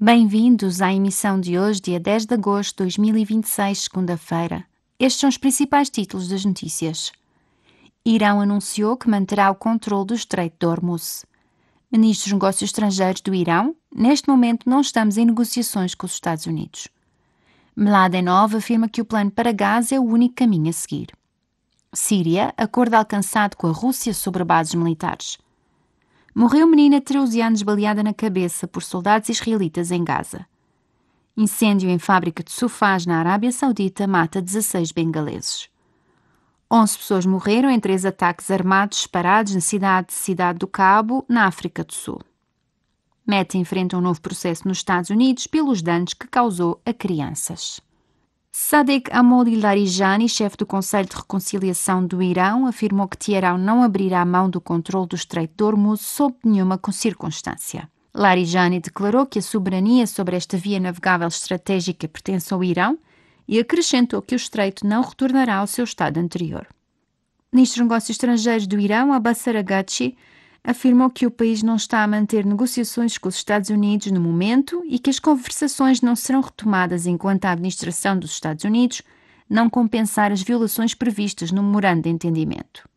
Bem-vindos à emissão de hoje, dia 10 de agosto de 2026, segunda-feira. Estes são os principais títulos das notícias. Irão anunciou que manterá o controle do Estreito de Hormuz. Ministro dos Negócios Estrangeiros do Irão: neste momento não estamos em negociações com os Estados Unidos. Mladenov afirma que o plano para Gaza é o único caminho a seguir. Síria: acordo alcançado com a Rússia sobre bases militares. Morreu menina de 13 anos baleada na cabeça por soldados israelitas em Gaza. Incêndio em fábrica de sofás na Arábia Saudita mata 16 bengaleses. 11 pessoas morreram em 3 ataques armados disparados na Cidade do Cabo, na África do Sul. Meta enfrenta um novo processo nos Estados Unidos pelos danos que causou a crianças. Sadegh Larijani, chefe do Conselho de Reconciliação do Irão, afirmou que Teherão não abrirá mão do controle do Estreito de Hormuz sob nenhuma circunstância. Larijani declarou que a soberania sobre esta via navegável estratégica pertence ao Irão e acrescentou que o estreito não retornará ao seu estado anterior. O ministro dos Negócios Estrangeiros do Irão, Abbas Araghchi, afirmou que o país não está a manter negociações com os Estados Unidos no momento e que as conversações não serão retomadas enquanto a administração dos Estados Unidos não compensar as violações previstas no memorando de entendimento.